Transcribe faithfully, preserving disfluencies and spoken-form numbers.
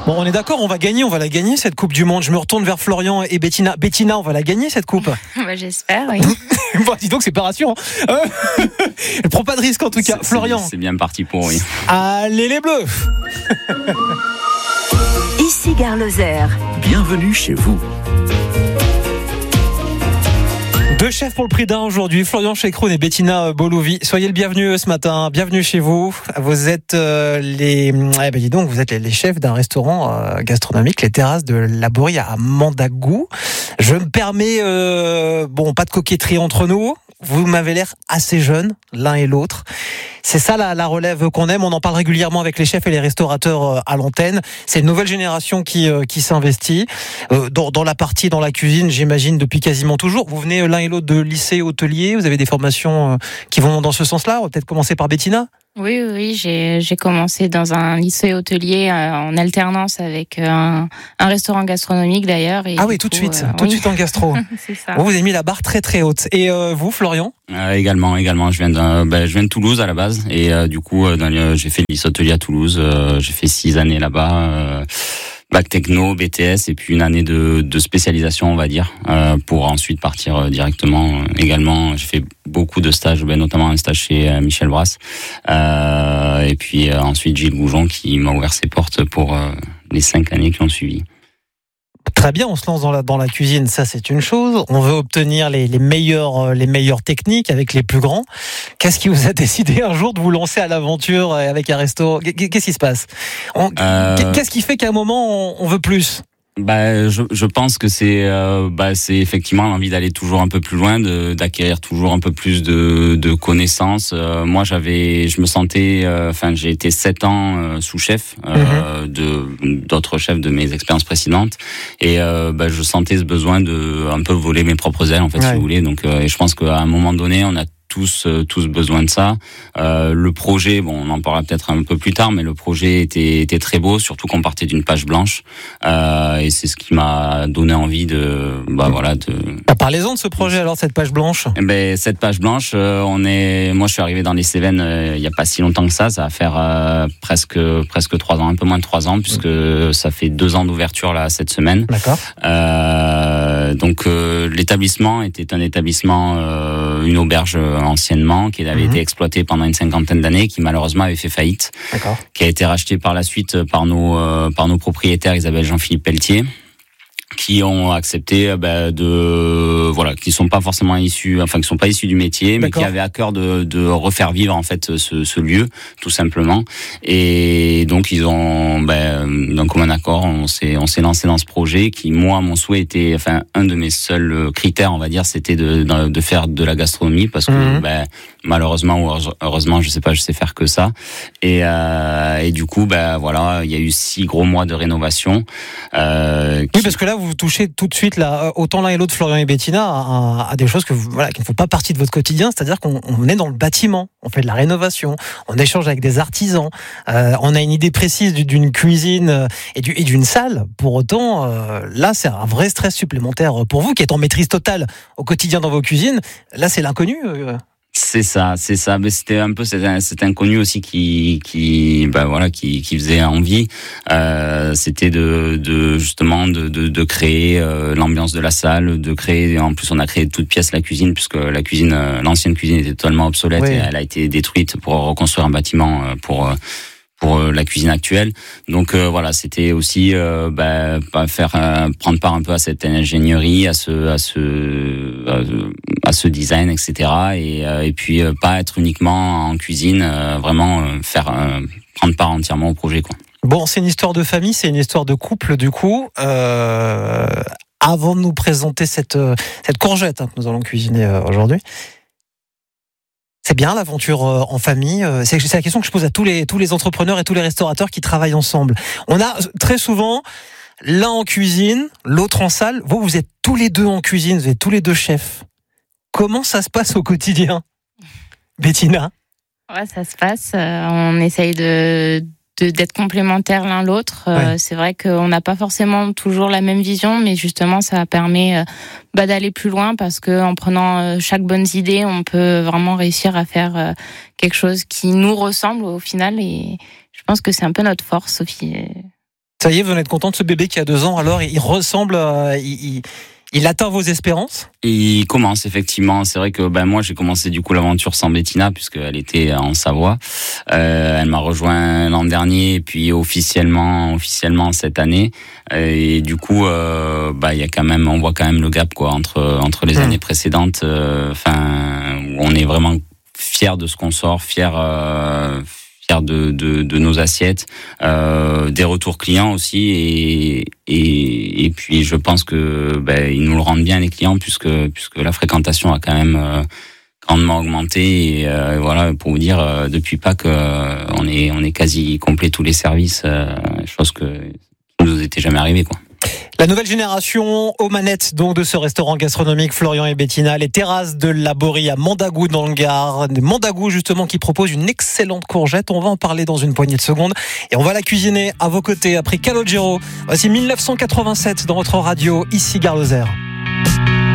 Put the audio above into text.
Bon, on est d'accord, on va gagner, on va la gagner cette Coupe du Monde. Je me retourne vers Florian et Bettina. Bettina, on va la gagner cette coupe. Bah, j'espère, oui. Bon, dis donc, c'est pas rassurant. Euh, elle prend pas de risque en tout cas. C'est, Florian. C'est, c'est bien parti pour, oui. Allez les Bleus. Ici Gare Lozère. Bienvenue chez vous. Deux chefs pour le prix d'un aujourd'hui, Florian Chekroun et Bettina Bolouvi. Soyez le bienvenu ce matin, bienvenue chez vous. Vous êtes euh, les, eh ben dis donc, vous êtes les, les chefs d'un restaurant euh, gastronomique, les Terrasses de la Borie à Mandagou. Je me permets, euh, bon, pas de coquetterie entre nous. Vous m'avez l'air assez jeunes, l'un et l'autre. C'est ça la, la relève qu'on aime. On en parle régulièrement avec les chefs et les restaurateurs à l'antenne. C'est une nouvelle génération qui, qui s'investit dans, dans la partie, dans la cuisine, j'imagine, depuis quasiment toujours. Vous venez l'un et l'autre de lycée hôtelier. Vous avez des formations qui vont dans ce sens-là. On va peut-être commencer par Bettina. Oui, oui, j'ai, j'ai commencé dans un lycée hôtelier euh, en alternance avec un, un restaurant gastronomique d'ailleurs. Et ah oui, tout de coup, suite, euh, tout oui. de suite en gastro. C'est ça. Vous, vous avez mis la barre très très haute. Et euh, vous, Florian ? Euh, également, également. Je viens de, ben, je viens de Toulouse à la base, et euh, du coup, euh, dans le, j'ai fait le lycée hôtelier à Toulouse. Euh, j'ai fait six années là-bas. Euh, bac techno, B T S et puis une année de, de spécialisation, on va dire, euh, pour ensuite partir directement. Également, j'ai fait beaucoup de stages, ben, notamment un stage chez euh, Michel Brasse, euh, et puis euh, ensuite Gilles Goujon qui m'a ouvert ses portes pour euh, les cinq années qui ont suivi. Très bien, on se lance dans la, dans la cuisine, ça c'est une chose. On veut obtenir les, les, meilleures, les meilleures techniques avec les plus grands. Qu'est-ce qui vous a décidé un jour de vous lancer à l'aventure avec un resto ? Qu'est-ce qui se passe ? on, euh... Qu'est-ce qui fait qu'à un moment on, on veut plus ? Bah, je, je pense que c'est, euh, bah, c'est effectivement l'envie d'aller toujours un peu plus loin, de, d'acquérir toujours un peu plus de, de connaissances. Euh, moi, j'avais, je me sentais, enfin, euh, j'ai été sept ans euh, sous-chef euh, mm-hmm. de d'autres chefs de mes expériences précédentes, et euh, bah, je sentais ce besoin de un peu voler mes propres ailes, en fait, ouais. si vous voulez. Donc, euh, et je pense qu'à un moment donné, on a tous euh, tous besoin de ça. Euh, le projet, bon, on en parlera peut-être un peu plus tard, mais le projet était était très beau, surtout qu'on partait d'une page blanche, euh, et c'est ce qui m'a donné envie de, bah voilà, de. Ah, parlez-en de ce projet alors, cette page blanche. Eh ben cette page blanche, euh, on est, moi je suis arrivé dans les Cévennes euh, il y a pas si longtemps que ça, ça va faire euh, presque presque trois ans, un peu moins de trois ans, puisque mmh. ça fait deux ans d'ouverture là cette semaine. D'accord. Euh, donc euh, l'établissement était un établissement, euh, une auberge anciennement, qui avait mmh. été exploité pendant une cinquantaine d'années, qui malheureusement avait fait faillite, D'accord. qui a été racheté par la suite par nos euh, par nos propriétaires Isabelle Jean-Philippe Pelletier, qui ont accepté bah, de voilà, qui sont pas forcément issus, enfin qui sont pas issus du métier, mais D'accord. qui avaient à cœur de, de refaire vivre en fait ce, ce lieu, tout simplement. Et donc ils ont, bah, d'un commun accord, on s'est on s'est lancé dans ce projet qui, moi, mon souhait était, enfin un de mes seuls critères, on va dire, c'était de de, de faire de la gastronomie, parce que mmh. bah, malheureusement ou heureusement, je sais pas, je sais faire que ça. Et euh, et du coup, bah voilà, il y a eu six gros mois de rénovation. Euh, oui, qui... parce que là, vous touchez tout de suite, là, autant l'un et l'autre, Florian et Bettina, à, à des choses que vous, voilà, qui ne font pas partie de votre quotidien. C'est-à-dire qu'on on est dans le bâtiment, on fait de la rénovation, on échange avec des artisans, euh, on a une idée précise d'une cuisine et, du, et d'une salle. Pour autant, euh, là, c'est un vrai stress supplémentaire pour vous, qui êtes en maîtrise totale au quotidien dans vos cuisines. Là, c'est l'inconnu. Euh. C'est ça, c'est ça. Mais c'était un peu cet, cet inconnu aussi qui, qui, bah voilà, qui, qui faisait envie. Euh, c'était de, de justement de, de, de créer euh, l'ambiance de la salle, de créer. En plus, on a créé de toutes pièces la cuisine, puisque la cuisine, euh, l'ancienne cuisine était totalement obsolète, oui. et elle a été détruite pour reconstruire un bâtiment euh, pour. Euh, pour la cuisine actuelle. Donc euh, voilà, c'était aussi euh, bah, faire euh, prendre part un peu à cette ingénierie, à ce à ce à ce design, et cetera. Et euh, et puis euh, pas être uniquement en cuisine, euh, vraiment euh, faire euh, prendre part entièrement au projet, quoi. Bon, c'est une histoire de famille, c'est une histoire de couple du coup. Euh, avant de nous présenter cette cette courgette hein, que nous allons cuisiner euh, aujourd'hui. C'est bien l'aventure en famille. C'est, c'est la question que je pose à tous les tous les entrepreneurs et tous les restaurateurs qui travaillent ensemble. On a très souvent l'un en cuisine, l'autre en salle. Vous, vous êtes tous les deux en cuisine, vous êtes tous les deux chefs. Comment ça se passe au quotidien, Bettina ? Ouais, ça se passe. Euh, on essaye de, de d'être complémentaires l'un l'autre. Euh, ouais. C'est vrai qu'on n'a pas forcément toujours la même vision, mais justement, ça permet euh, bah, d'aller plus loin, parce que en prenant euh, chaque bonne idée, on peut vraiment réussir à faire euh, quelque chose qui nous ressemble au final. Et je pense que c'est un peu notre force, Sophie. Ça y est, vous en êtes content de ce bébé qui a deux ans, alors il ressemble, euh, il, il, il atteint vos espérances? Il commence effectivement. C'est vrai que ben moi j'ai commencé du coup l'aventure sans Bettina puisqu'elle était en Savoie. Euh, elle m'a rejoint l'an dernier et puis officiellement officiellement cette année. Et du coup, euh, bah il y a quand même, on voit quand même le gap quoi entre entre les mmh. années précédentes. Enfin, euh, où on est vraiment fiers de ce qu'on sort, fiers. Euh, De, de, de nos assiettes, euh, des retours clients aussi, et, et, et puis je pense que ben, ils nous le rendent bien les clients puisque puisque la fréquentation a quand même euh, grandement augmenté. Et euh, voilà, pour vous dire, euh, depuis Pâques, euh, on est on est quasi complet tous les services, euh, chose que qui nous était jamais arrivé quoi. La nouvelle génération aux manettes donc de ce restaurant gastronomique Florian et Bettina, les terrasses de la Borie à Mandagou dans le Gard. Mandagou justement qui propose une excellente courgette. On va en parler dans une poignée de secondes et on va la cuisiner à vos côtés après Calogero. Voici mille neuf cent quatre-vingt-sept dans votre radio, ici Gare Lozère.